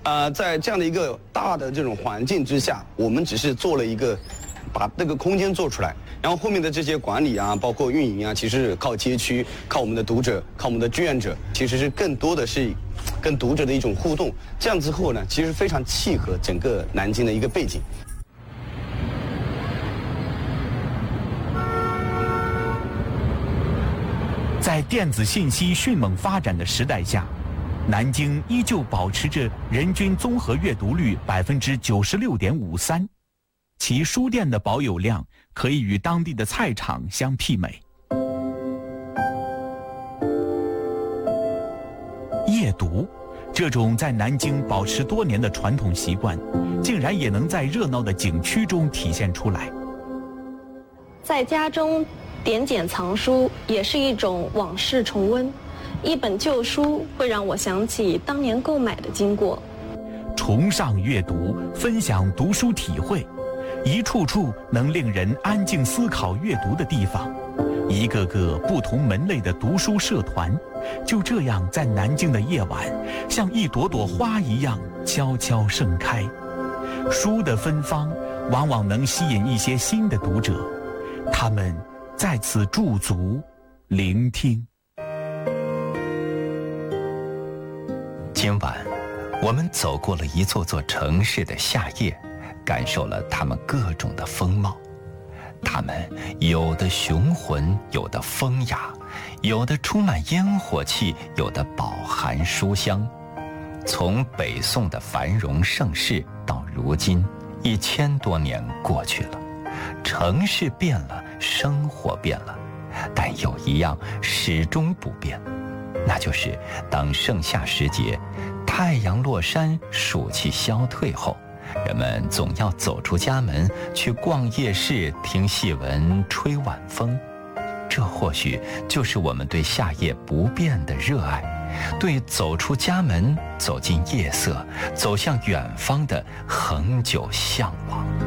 在这样的一个大的这种环境之下，我们只是做了一个，把这个空间做出来，然后后面的这些管理啊，包括运营啊，其实是靠街区，靠我们的读者，靠我们的志愿者，其实是更多的是跟读者的一种互动。这样之后呢，其实非常契合整个南京的一个背景。 在电子信息迅猛发展的时代下，南京依旧保持着人均综合阅读率96.53%，其书店的保有量可以与当地的菜场相媲美。夜读，这种在南京保持多年的传统习惯，竟然也能在热闹的景区中体现出来。 在家中点检藏书也是一种往事重温，一本旧书会让我想起当年购买的经过。 崇尚阅读，分享读书体会，一处处能令人安静思考阅读的地方，一个个不同门类的读书社团，就这样在南京的夜晚，像一朵朵花一样悄悄盛开。书的芬芳往往能吸引一些新的读者，他们在此驻足聆听。 今晚我们走过了一座座城市的夏夜，感受了它们各种的风貌。它们有的雄浑，有的风雅，有的充满烟火气，有的饱含书香。从北宋的繁荣盛世到如今，1000多年过去了，城市变了，生活变了，但有一样始终不变，那就是当盛夏时节，太阳落山，暑气消退后，人们总要走出家门，去逛夜市，听戏文，吹晚风。这或许就是我们对夏夜不变的热爱，对走出家门，走进夜色，走向远方的恒久向往。